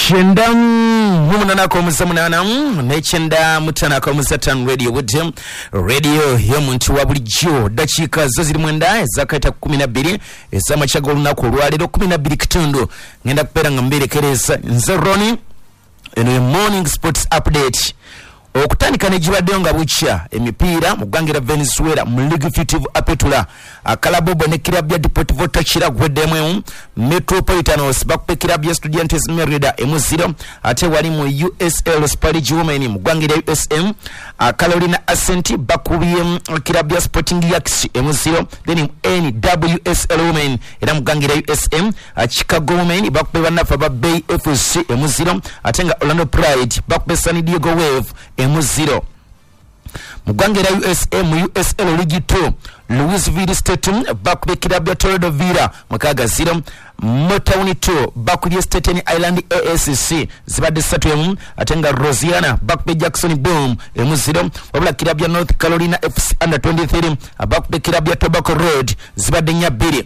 Chenda mumuna ko musamunana nechenda mutana ko musatan radio wudem radio yo muntu wa bulijjo dakika zo ziri mwenda zakaita 12 ezamachago lunako lwalero 12 kitundu ngenda kupera ngamberekereza nze Roni eno morning sports update okutandika nejibadde nga bucha emipiira mugangira Venezuela mu League Fictive Apetula akalabobo ne club ya Deportivo Táchira gwedemu Metropolitanos bakupe club ya Estudiantes Merida M0 ate wali mu USL Spanish Women mugangira USM Carolina Ascenti bakubiye club ya Sporting Yax M0 then NWSL Women era mugangira USM Chicago Women bakupe banafa ba Bay FC M0 atenga Orlando Pride bakupe San Diego Wave M0 mugwangira USM USL League 2 Louisville State bakube club ya Toledo Villa mukaga 0 Motown 2 bakube Staten Island ASC zibade 3 atenga Rosiana bakube Jackson Boom M0 wabula club ya North Carolina FC under 23 bakube club ya Tobacco Road zibade 2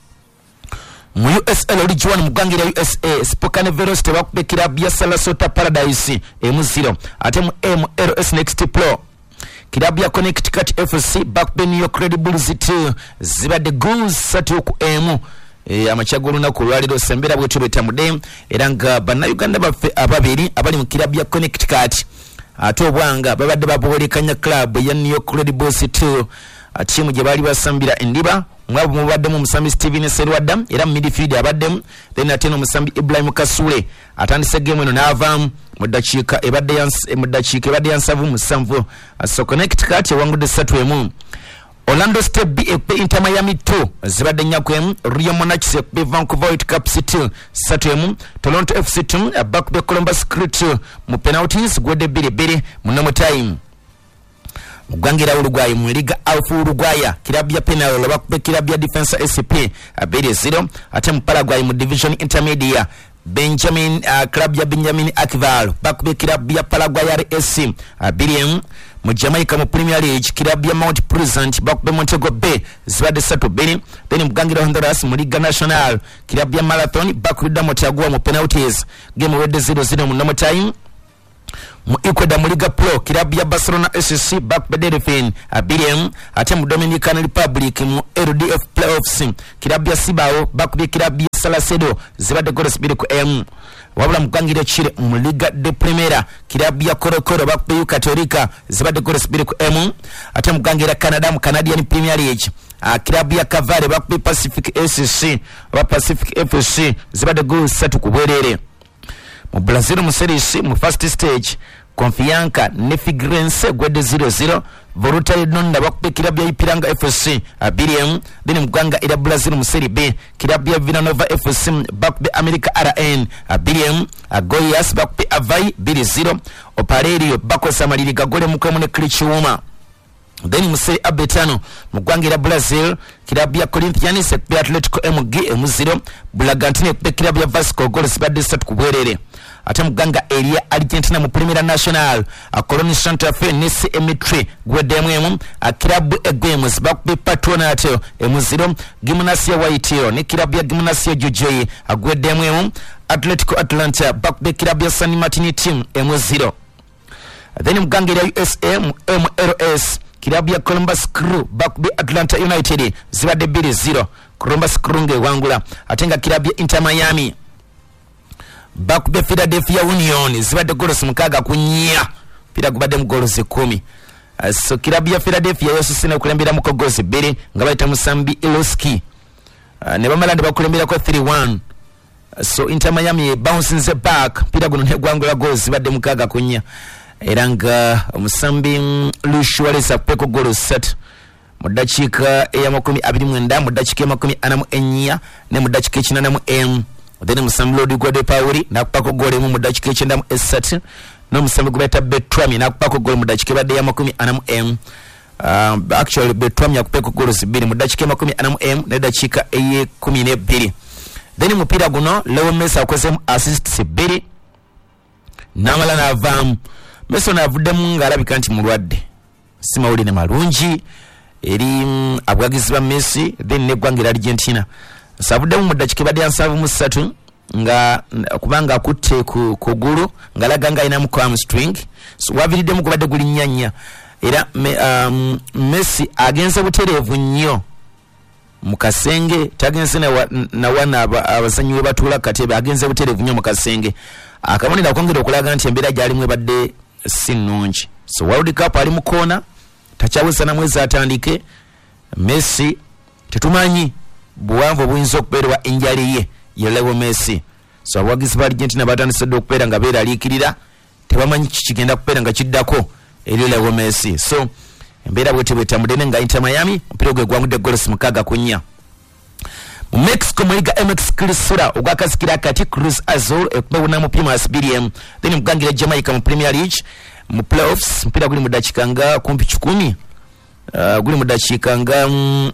mu USL League 1 mugangira USA Spokane Velocity bakube club ya Sarasota Paradise M0 ate mu MLS Next Pro club ya Connecticut FC bakube New York Red Bulls 2 zibade goals 3 ku M amachagulu na kulwaliro sembera bwetu betamude era nga bana Uganda bafe ababiri abali mu club ya Connecticut atobwanga babadde babolekanya club ya New York Red Bulls 2 timu je bali basambira endiba mwabo mubaddemu musambi Steven Serwadda era midfield abaddemu then ateno musambi Ibrahim Kasule atandise game eno n'avaamu muddakiika ebadde yansavu musanvu so Connecticut wangude 3-1 Orlando State BFP Inter Miami 2 zibadde nyakwemu Rio Monarchs ekube Vancouver Whitecaps 2 3-1 Toronto FC 2 bakube Columbus Crew 2 mu penalties gwede 2-2 munomo time mugwangira Uruguay mu Liga Alfa Uruguaya club ya Penarol bakube club ya Defensa SP 2-0 ate mu Paraguay mu Division Intermedia Benjamin club ya Benjamin Akival bakube club ya Paraguay RSC 2-1 mu Jamaica mu Premier League club ya Mount Pleasant bakube Montego Bay zibade 3-2 then mugangira Honduras mu Liga Nacional club ya Marathon bakube Damotiagua mu penalties game wede 0-0 mu normal time mu Ecuador mu Liga Pro club ya Barcelona SC bakube Delfin 2-1 ate mu Dominican Republic mu LDF playoffs club ya Cibao bakube club ya Salcedo zibade goals 2-1 wabula mugangire Chile mu Liga de Primera club ya Colo-Colo bakube Católica zibade goals 2-1 ate mugangira Canada mu Canadian Premier League club ya Cavale bakube Pacific SC ba Pacific FC zibade goals 3 kubwerere mu Brazil mu Serie C mu first stage Confianca ne Figueirense gwede 0-0 Volta Redonda bakube club ya Ipiranga FC 2-1 then muganga ila Brazil mu Serie B club ya Vila Nova FC bakube America RN 2-1 Goiás bakube Avaí 2-0 Operário bakosa maliriga gole mukwe ne Criciúma then mu Serie A betano muganga ila Brazil club ya Corinthians ekube Atletico MG M0 Bragantino ekube club ya Vasco goals bade 3 kubwerere ate muganga Elia Argentina mu Primera Nacional Colón Santa Fe nesi M3 gwedemu club Games bakube Patronato M0 Gimnasia Waitio ne club ya Gimnasia Jujuy gwedemu Atletico Atlanta bakube club ya San Martin team M0 then muganga ya USA MLS club ya Columbus Crew bakube Atlanta United zibade 2-0 Columbus Crew nge wangula atenga club ya Inter Miami bakube Philadelphia Union zibade goals mukaga kunyia pira kubade mu goals 10 so club ya Philadelphia yosisina kulembera mu goals 2 nga bayita musambi Iloski ne bamalande bakulembera ko 3-1 so Inter Miami bouncing the back pira guno ne gwangula goals zibade mukaga kunyia eranga musambi Lushwalesa peko goals 3 mudachika ya 29 mudachika ya 44 ne mudachika 94 then musambi Lodi Gwede Pauli nakupako gole mu mudachike chenda mu S3 no musambi kubeta Betrami nakupako gole mudachike bade ya 40 actually Betrami yakupeko gole 2 mudachike 40 ne dachika eye 12 then mupira guno Leo Messi akoze assists 2 namala na vam Messi na vude munga alabika nti mulwadde simawuli ne malungi eri abwagizi ba Messi then ne gwangira Argentina sabude mu dachike bade yansavu mu 3 nga kubanga akutte ku gulu ngalaga nga ina mu hamstring so waviridde mu kubadde guli nyanya era Messi agenze buterevu nnyo mu kasenge tagenze na wana abazanyi we batula katebe agenze buterevu nnyo mu kasenge akabonera kwongera okulaga nti embeera gyalimu ebadde si nnungi so World Cup ali mu kona takyawusa na mwezi atandike Messi tetumanyi buwanvu buyinza okubeerwa enjali ye Lionel Messi so abawagizi ba Argentina batandise okubeera nga beeraliikirira tebamanyi kigenda kubeera nga kiddako Lionel Messi so embeera bwete bwetambudde nga Inter Miami omupiira gwe gwangudde goals 6-4 mu Mexico muliga MX Crisura ogwakasikira kati Cruz Azul ekubewuna mu Pumas BDM then mugangira Jamaica mu Premier League mu playoffs mpira guli mu dakika nga kumpi 10 guli mu dakika nga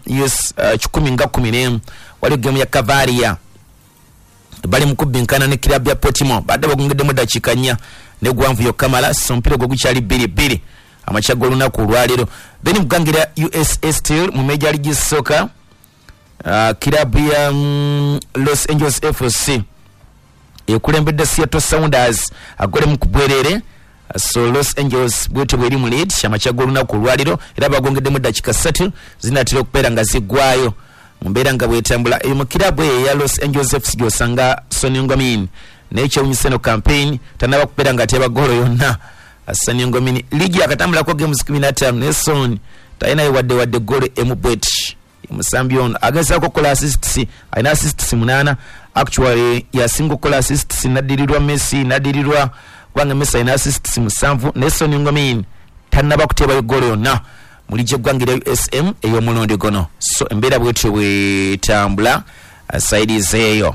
10 wali game ya Cavaria bali mukubinkana ne club ya Portimao badde bagongedde mu dakika 4 ne gwanvu yo Kamala so mpira gwo gukyali 2-2 amachago lunaku lwalero then mugangira USA Steel mu Major League Soccer club ya Los Angeles FC ekulembedde Seattle Sounders agole mu kubwerere so Los Angeles bwete bweri mu lead amachago lunaku lwalero era bagongedde mu dakika 3 zinatira okubeera nga zigwayo mumbeera nga bwetambula mu club ya Los Angeles FC gyosanga Sonny Ngomin necho unyiseno campaign tanaba kubeera nga teba golo yonna Sonny Ngomin ligi akatambula ko games 15 Nelson taina wadde golo emubet Musambion agasa ko kola assists aina assists 8 actually ya single kola assists nadirirwa Messi nadirirwa wanga Messi aina assists 7 Nelson Ngomin tanaba kuteba golo yonna mulije gwangira USM eyo mulondo gono so embeera bwetyo bwetambula side zeyo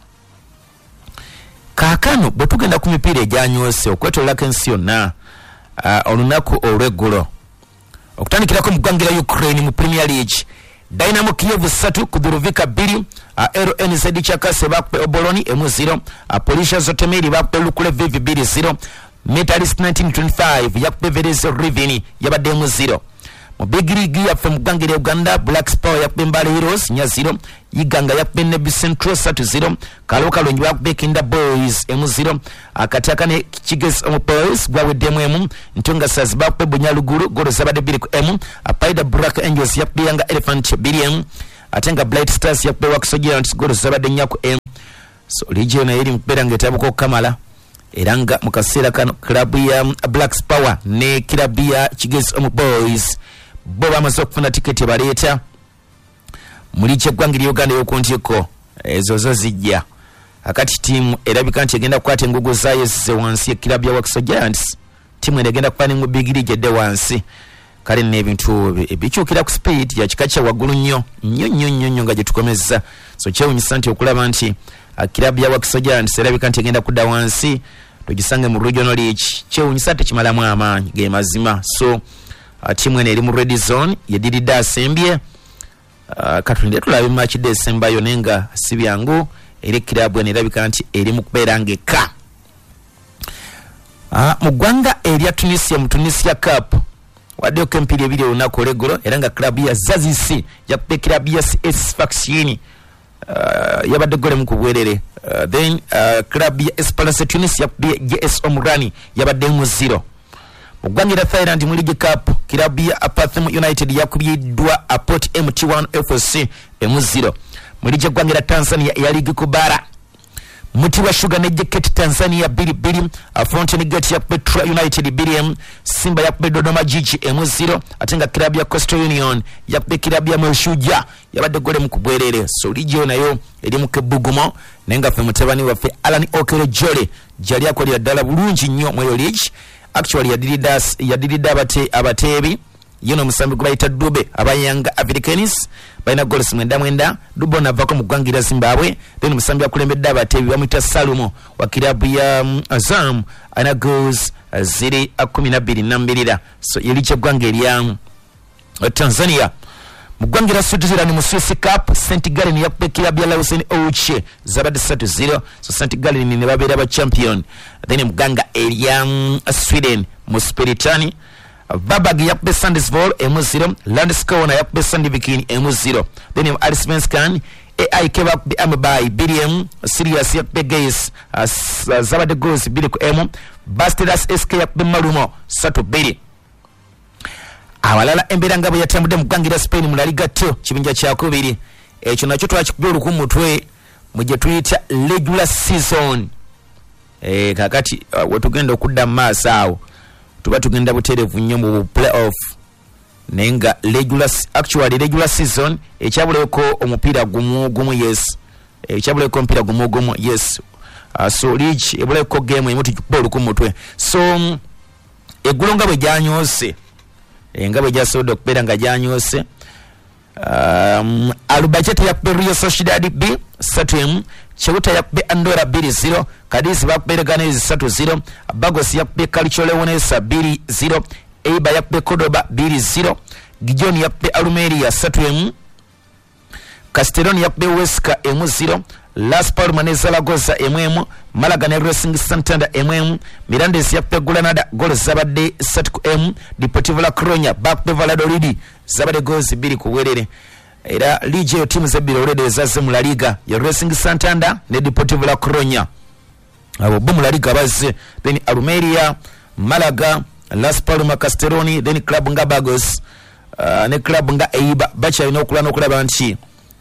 kakano bwetugenda ku mipiira egyanyose okwetolako ensi yonna olunaku olweggulo okutandikirako mu gwangira Ukraine mu Premier League Dynamo Kiev 3 Kudurovika 2 RNZ Chakase bakupe Oboloni 1-0 Policia Zotemiri bakupe Lukule Vivi 2-0 Metalist 1925 yakupe Verezo Rivini yabadde 1-0 mu Big League yafe mu gwangira Uganda Black Spur yakupe Mbale Heroes 0 Yiganga yakupe Nebi Central 3-0 Kaloka Lonyi yakupe Kinda Boys 1-0 akataka ne Kigezi Boys gwaweddemu Ntunga Stars bakupe Bunyaluguru golo zabadde 2-1 Apaida Black Angels yakupe Yanga Elephant 2 atenga Blight Stars yakupe Wakiso Giants golo zabadde 4 so Legion eri mpera ngetabuko Kamala eranga mukasera kano club ya Black Power ne club ya Kigezi Boys bo bamaze okufuna ticket baleeta muliche gwangiri Uganda yokontiko ezo zo zijja akati team erabika nti egenda kwata engugu zayo ze wansi club ya Wakiso Giants team egenda kwani mu Big League de wansi kale nebintu ebichukira ku speed ya kikacha wagulu nnyo nga jetukomeza so kyewunyisa nti okulaba nti club ya Wakiso Giants erabika nti egenda kudda wansi tugisange mu regional league kyewunyisa tekimalamu amaanyi ge mazima so timu ene eri mu red zone yedirida asembye katulinde tulabe match December yonenga sibyangu eri club ene erabika nti eri mu kubeera ngeka mu ggwanga erya Tunisia mu Tunisia Cup wadde okempiri ebiri olunaku olweggulo era nga club ya Zazisi yakupe club ya CS Sfaxien yabadde gole mu kubwerere then club ya Esperance Tunis yakupe JS Omrani yabadde 1-0 Mugwangira Thailand mu League Cup club ya Apathum United yakubiddwa Port MT1 FC 1-0 mu League Gwangira Tanzania ya League Kubara Mutiwa Sugar ne Jacket Tanzania 2-2 Fountain Gate ya Petra United 2 Simba ya Dodoma Jiji 1-0 atenga club ya Coastal Union ya club ya Mshuja yabadde gole mu kubwerere so Legion nayo eri mu kebugumo nenga fe mutabani wafe Alan Okere Jole jali akolera ddala bulungi nnyo mu league actually yadirida abatebi yono musambi kubayita Dube abayanga Africans baina goals 9 Dube navako mu gwangira Zimbabwe then musambi akulembedde abatebi bamuyita Salumo wa club ya Azam ana goals 12 so yeliche gwangira Tanzania mugwangira Switzerland mu Swiss Cup St Gallen yakupe club ya Lausanne Ouche zabadde 3-0 so St Gallen ne babeera ba champion then muganga elia Sweden mu Spiritani Babag yakupe Sandisvall 1-0 Landskona yakupe Sandvikin 1-0 then Allsvenskan AIK bakubye Amabai BDM Sirius yakubye Gays zabadde goals 2 ku M. Basters SK yakubye Malumo 3-2. Abalala embeera ngabo yatambudde mu gwangira Spain mu La Liga 2 kibinja kya kubiri. Ekyo nakyo twakikubye oluku mutwe mu gye tuyita regular season. Kakati wetugenda okudda mu maaso awo tuba tugenda buterevu nnyo mu playoff. Nenga regular season ekyabuleko omupiira gumu yes. Ekyabuleko omupiira gumu yes. So league ebuleko game emu tukubye oluku mutwe. So eggulo nga bwe gyanyose nga bwe gyasobola okubeera nga gyanyose. Albacete yakubye Real Sociedad B 3-1. Cheuta yakubye Andorra 2-0. Cadiz bakubye Leganés 3-0. Bagos yakubye Calcio Leonesa 2-0. Eibar yakubye Cordoba 2-0. Gijón yakubye Almería 3-1. Castellón yakubye Huesca 1-0. Las Palmas ne Zaragoza 1-1. Malaga ne Racing Santander 1-1. Mirandes yakubye Granada goals zabadde 3-1. Deportivo La Coruña bakubye Valladolid zabadde goals 2 ku bwerere. Era ligue yo timu zebbiri olwedde ezazze mu La Liga ya Racing Santander ne Deportivo La Coruña. Abo bo mu La Liga bazze, then Almería, Malaga, Las Palmas, Castellón, then club nga Bagos ne club nga Eibar bakyalina okulwana okulaba nti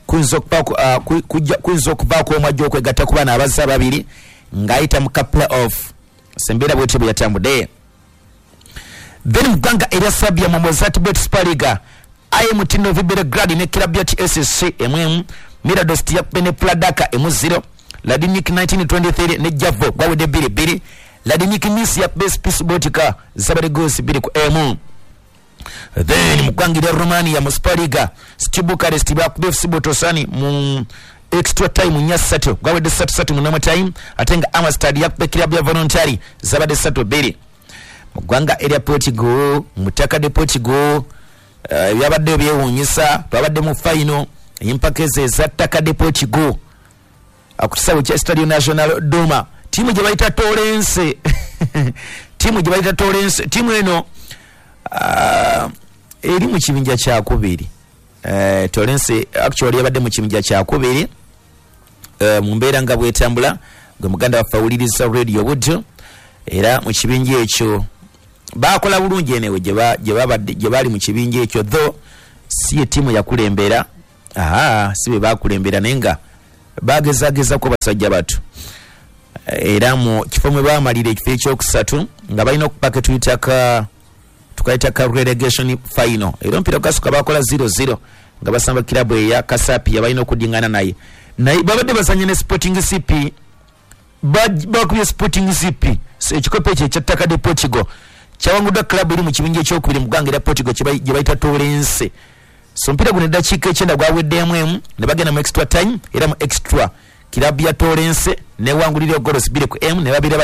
kuyinza okuvaako omwajja okwegatta ku baana abazze ababiri ng'ayita mu playoff. Sembeera bwetyo bwe yatambudde. Then mu ggwanga erya Serbia mu Mozart Spaliga IMT Novi Belgrade ne Kirabiat SSC 1-1. Miradost yakubye ne Pladaka 1-0. Ladinik 1923 ne Javo gwawedde 2-2. Ladinik Nice yakubye Spisbotica zabadde goals 2 ku 1. Then mu ggwanga erya Romania mu Spaliga Steaua Bucharest bakubye FC Botosani mu extra time nya 3 gwawedde 3-3 mu normal time. Ate nga Amsterdam yakubye Kirabia Voluntari zabadde 3-2. Mu ggwanga erya Portugal mutaka de Portugal byabadde byewuunyisa babadde mu final empaka za ttaka de Portugal akutusabo kya Stadio Nacional Doma. Timu gye bayita Torrense timu eno eri mu kibinja kya kubiri. Torrense actually yabadde mu kibinja kya kubiri mu mbeera nga bwetambula gwe muganda waffe awuliriza Radio Wood. Era mu kibinja ekyo bakola bulungi enewe gye bali mu kibinja ekyo, though si timu yakulembera. Si be bakulembera naye nga bagezageza ko basajja batu. Era mu kifo mwe bamalira ekifo ekyokusatu nga balina okupaka tukayita ka relegation final. Era omupiira gwasooka bakola 0-0 nga basamba kirabu eya Kasapi yabalina okudingana naye babadde basanye ne Sporting CP bakubye Sporting CP. So ekikopo ekyo ekyattaka de Portugal kyawangudwa club eri mu kibinja ekyokubiri mu ggwanga erya Portugal gye bayita Torrense. So mpira guno eddakiika 9 gwaweddeemu emu ne bagenda mu extra time. Era mu extra kirabu ya Torrense newangulira goals 2 ku 1 ne babira